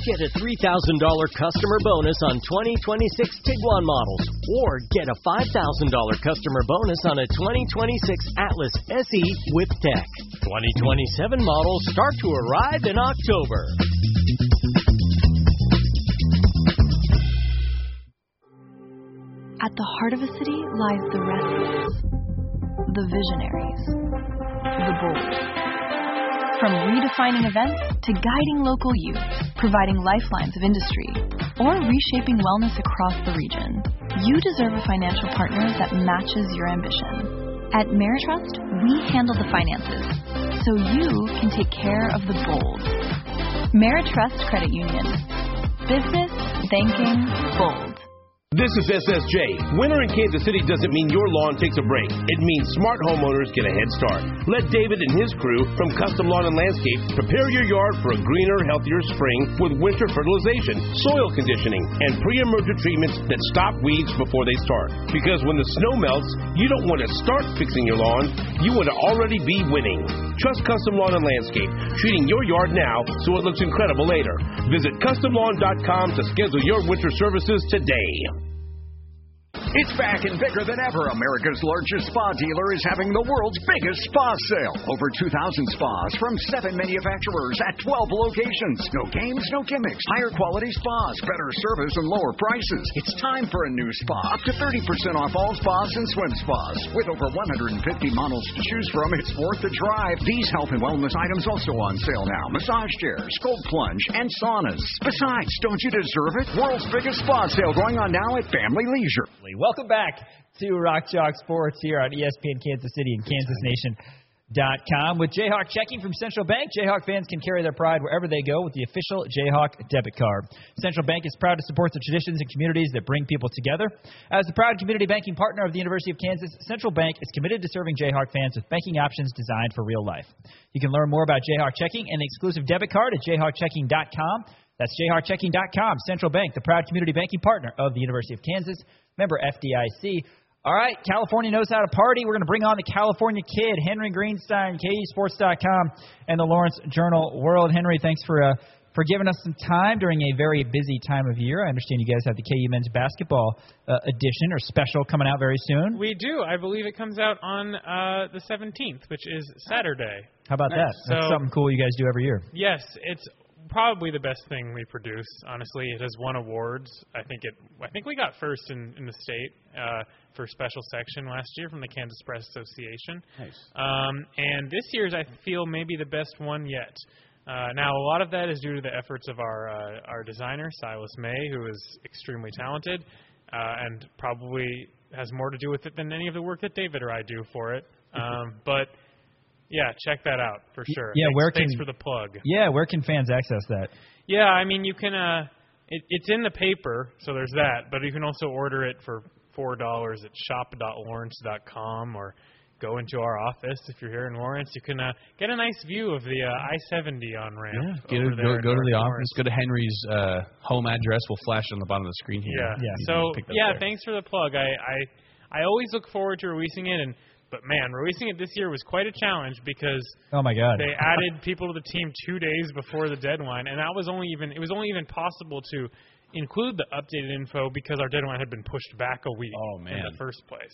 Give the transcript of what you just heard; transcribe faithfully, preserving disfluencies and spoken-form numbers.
Get a three thousand dollars customer bonus on twenty twenty-six Tiguan models, or get a five thousand dollars customer bonus on a twenty twenty-six Atlas S E with tech. twenty twenty-seven models start to arrive in October. At the heart of a city lies the restless, the visionaries, the bold. From redefining events to guiding local youth, providing lifelines of industry, or reshaping wellness across the region, you deserve a financial partner that matches your ambition. At Meritrust, we handle the finances, so you can take care of the bold. Meritrust Credit Union. Business, banking, bold. This is S S J. Winter in Kansas City doesn't mean your lawn takes a break. It means smart homeowners get a head start. Let David and his crew from Custom Lawn and Landscape prepare your yard for a greener, healthier spring with winter fertilization, soil conditioning, and pre-emergent treatments that stop weeds before they start. Because when the snow melts, you don't want to start fixing your lawn. You want to already be winning. Trust Custom Lawn and Landscape, treating your yard now so it looks incredible later. Visit custom lawn dot com to schedule your winter services today. It's back and bigger than ever. America's largest spa dealer is having the world's biggest spa sale. Over two thousand spas from seven manufacturers at twelve locations. No games, no gimmicks. Higher quality spas, better service, and lower prices. It's time for a new spa. Up to thirty percent off all spas and swim spas. With over one hundred fifty models to choose from, it's worth the drive. These health and wellness items also on sale now. Massage chairs, cold plunge, and saunas. Besides, don't you deserve it? World's biggest spa sale going on now at Family Leisure. Welcome back to Rock Chalk Sports here on E S P N Kansas City and Kansas Nation dot com. With Jayhawk checking from Central Bank, Jayhawk fans can carry their pride wherever they go with the official Jayhawk debit card. Central Bank is proud to support the traditions and communities that bring people together. As the proud community banking partner of the University of Kansas, Central Bank is committed to serving Jayhawk fans with banking options designed for real life. You can learn more about Jayhawk checking and the exclusive debit card at jayhawk checking dot com. That's jayhawk checking dot com. Central Bank, the proud community banking partner of the University of Kansas. Member F D I C. All right, California knows how to party. We're going to bring on the California Kid, Henry Greenstein, K E Sports dot com, and the Lawrence Journal World. Henry, thanks for uh, for giving us some time during a very busy time of year. I understand you guys have the K U men's basketball uh, edition or special coming out very soon. We do. I believe it comes out on uh, the seventeenth, which is Saturday. How about that? So, That's something cool you guys do every year. Yes, it's probably the best thing we produce. Honestly, it has won awards. I think it. I think we got first in, in the state uh, for special section last year from the Kansas Press Association. Nice. Um, and this year's, I feel, maybe the best one yet. Uh, now, a lot of that is due to the efforts of our uh, our designer Silas May, who is extremely talented, uh, and probably has more to do with it than any of the work that David or I do for it. Um, but yeah, check that out for sure. Yeah, thanks, where can, thanks for the plug. Yeah, where can fans access that? Yeah, I mean, you can. Uh, it, it's in the paper, so there's that. But you can also order it for four dollars at shop dot lawrence dot com, or go into our office if you're here in Lawrence. You can uh, get a nice view of the uh, I seventy on ramp. Yeah, get a, go, go to the office. Go to Henry's uh, home address. We'll flash it on the bottom of the screen here. Yeah. Yeah. So yeah, there. thanks for the plug. I, I I always look forward to releasing it, and. But, man, releasing it this year was quite a challenge because oh my God. they added people to the team two days before the deadline, and that was only even it was only even possible to include the updated info because our deadline had been pushed back a week oh, man. in the first place.